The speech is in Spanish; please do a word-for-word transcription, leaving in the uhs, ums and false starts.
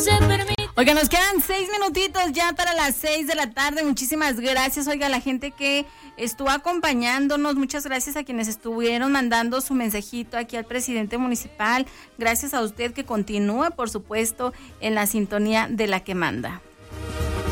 se permite. Oiga, nos quedan seis minutitos ya para las seis de la tarde. Muchísimas gracias, oiga, a la gente que estuvo acompañándonos. Muchas gracias a quienes estuvieron mandando su mensajito aquí al presidente municipal. Gracias a usted que continúa, por supuesto, en la sintonía de La que manda.